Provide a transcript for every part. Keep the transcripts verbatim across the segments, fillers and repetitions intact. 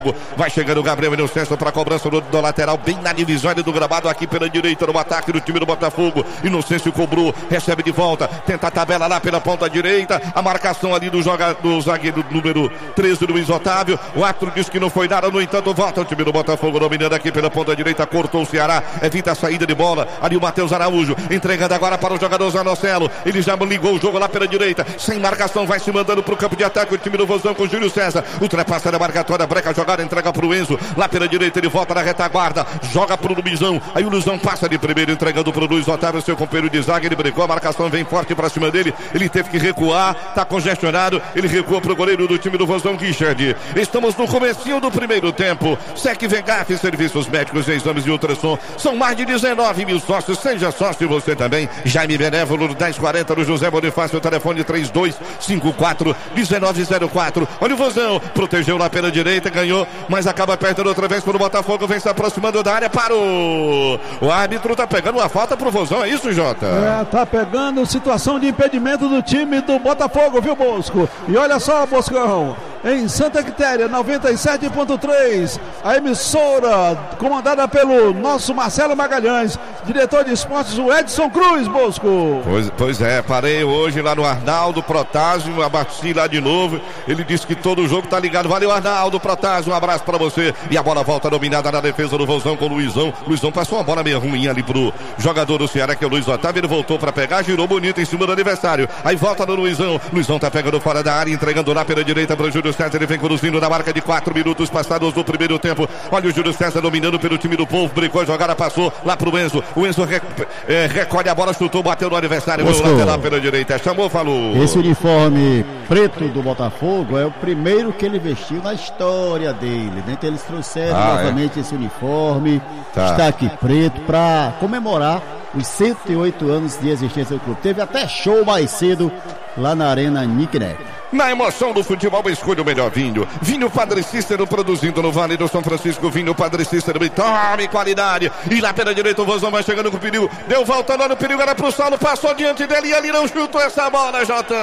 Vai chegando o Gabriel Inocêncio para a cobrança do, do lateral, bem na divisória do gramado, aqui pela direita, no ataque do time do Botafogo. Inocêncio cobrou, recebe de volta, tenta a tabela lá pela ponta direita, a marcação ali do, joga, do zagueiro número treze, Luiz Otávio. O árbitro diz que não foi nada, no entanto, volta o time do Botafogo, dominando aqui pela ponta direita, cortou o Ceará, evita a saída de bola. Ali o Matheus Araújo, entregando agora para o jogador Zanocelo. Ele já ligou o jogo lá pela direita, sem marcação, vai se mandando para o campo de ataque o time do Vozão com o Júlio César. Ultrapassa a marcatória, breca jogada, entrega para o Enzo, lá pela direita ele volta na retaguarda, joga para o Luizão, aí o Luizão passa de primeiro, entregando para o Luiz Otávio, seu companheiro de zaga, ele brincou, a marcação vem forte para cima dele, ele teve que recuar, tá congestionado, ele recua para o goleiro do time do Vozão, Richard. Estamos no comecinho do primeiro tempo. Sec Vengaf, serviços médicos e exames de ultrassom, são mais de dezenove mil sócios, seja sócio você também. Jaime Benévolo, dez quarenta do José Bonifácio, o telefone três dois cinco quatro um nove zero quatro. Olha o Vozão, protegeu lá pela direita, ganhou, mas acaba perdendo outra vez para o Botafogo, vem se aproximando da área, parou. O árbitro tá pegando uma falta pro Vozão, é isso, Jota? É, tá pegando situação de impedimento do time do Botafogo, viu, Bosco? E olha só, Boscão, em Santa Quitéria, noventa e sete ponto três, a emissora comandada pelo nosso Marcelo Magalhães, diretor de esportes, o Edson Cruz, Bosco. Pois, pois é, parei hoje lá no Arnaldo Protásio, abati lá de novo, ele disse que todo o jogo tá ligado. Valeu, Arnaldo Protásio, um abraço pra você. E a bola volta dominada na defesa do Vozão com o Luizão. Luizão passou uma bola meio ruim ali pro jogador do Ceará, que é o Luiz Otávio. Ele voltou pra pegar, girou bonito em cima do adversário. Aí volta no Luizão. Luizão tá pegando fora da área, entregando lá pela direita pro Júlio César. Ele vem conduzindo na marca de quatro minutos passados do primeiro tempo. Olha o Júlio César dominando pelo time do povo. Brincou a jogada, passou lá pro Enzo. O Enzo rec... é, recolhe a bola, chutou, bateu no adversário. Veio lateral pela direita. Chamou, falou. Esse uniforme preto do Botafogo é o primeiro que ele vestiu na história dele, né? Então eles trouxeram ah, novamente é? esse uniforme, tá. Está aqui preto, para comemorar os cento e oito anos de existência do clube. Teve até show mais cedo lá na Arena Nickneck. Na emoção do futebol, escolha o melhor vinho. Vinho Padre Cícero, produzindo no Vale do São Francisco. Vinho Padre Cícero, tome qualidade. E lá pela direita o Vozão vai chegando com o perigo. Deu volta lá no perigo, era pro Saulo, passou diante dele e ali não chutou essa bola, Jotão.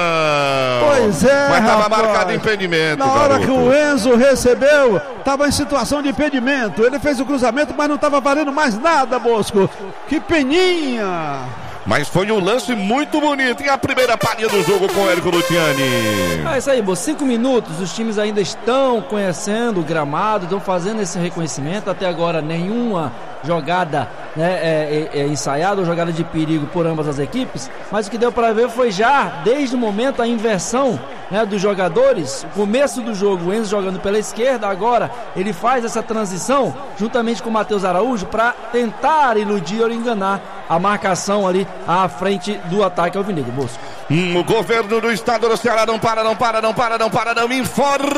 Pois é, mas tava rapaz. marcado impedimento. Na hora garoto. que o Enzo recebeu, tava em situação de impedimento. Ele fez o cruzamento, mas não tava valendo mais nada, Bosco. Que peninha. Mas foi um lance muito bonito. E a primeira palha do jogo com o Érico Luciani. É isso aí, Bo. Cinco minutos. Os times ainda estão conhecendo o gramado, estão fazendo esse reconhecimento. Até agora, nenhuma jogada né, é, é, é ensaiada ou jogada de perigo por ambas as equipes. Mas o que deu para ver foi já, desde o momento, a inversão né, dos jogadores. O começo do jogo, o Enzo jogando pela esquerda. Agora, ele faz essa transição juntamente com o Matheus Araújo para tentar iludir ou enganar a marcação ali à frente do ataque alvinegro, Bosco. Hum, o governo do estado do Ceará não para, não para, não para, não para, não informa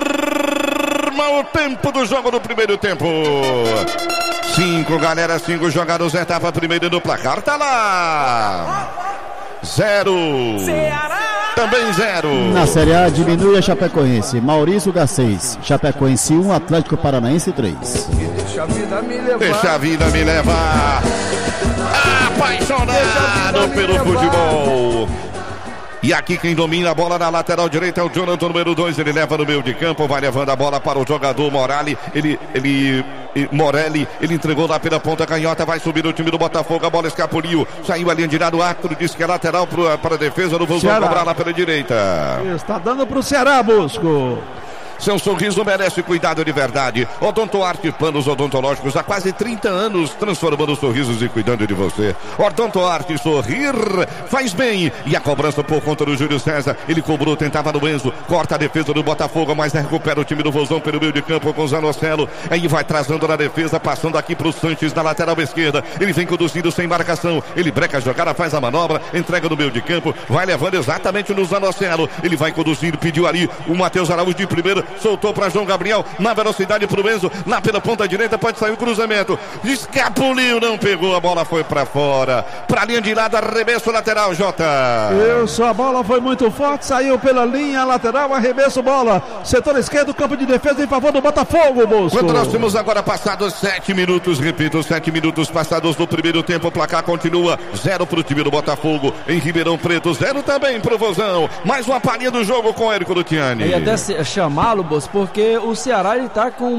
o tempo do jogo no primeiro tempo. Cinco, galera, cinco jogados, etapa primeira do placar, tá lá. Zero. Ceará. Também zero. Na Série A, diminui a Chapecoense. Maurício Garcês. Chapecoense um, Atlético Paranaense três. Deixa a vida me levar. Deixa a vida me levar. Apaixonado pelo futebol. E aqui quem domina a bola na lateral direita é o Jonathan, número dois. Ele leva no meio de campo, vai levando a bola para o jogador Morali. Ele, ele, Morelli, ele entregou lá pela ponta canhota, vai subir o time do Botafogo. A bola escapuliu, saiu ali de lado. O árbitro disse que é lateral para a defesa. Não vou cobrar lá pela direita. Está dando para o Ceará, Bosco. Seu sorriso merece cuidado de verdade. Odontoarte Planos Odontológicos há quase trinta anos, transformando sorrisos e cuidando de você. Odontoarte, sorrir faz bem. E a cobrança por conta do Júlio César. Ele cobrou, tentava no Enzo, corta a defesa do Botafogo, mas recupera o time do Vozão pelo meio de campo com o Zanocelo. Aí vai trazendo na defesa, passando aqui para o Sanches na lateral esquerda. Ele vem conduzindo sem marcação. Ele breca a jogada, faz a manobra, entrega no meio de campo, vai levando exatamente no Zanocelo. Ele vai conduzindo, pediu ali o Matheus Araújo de primeira. Soltou para João Gabriel, na velocidade pro Enzo, lá pela ponta direita, pode sair o cruzamento, escapuliu, não pegou, a bola foi para fora, pra linha de lado, arremesso lateral, Jota. Isso, a bola foi muito forte, saiu pela linha lateral, arremesso bola, setor esquerdo, campo de defesa em favor do Botafogo, Bosco. Quando nós temos agora passados sete minutos, repito, sete minutos passados do primeiro tempo, o placar continua zero pro time do Botafogo, em Ribeirão Preto, zero também pro Vozão, mais uma palhinha do jogo com o Érico Luciani. E até chamá-lo Bosco, porque o Ceará ele tá com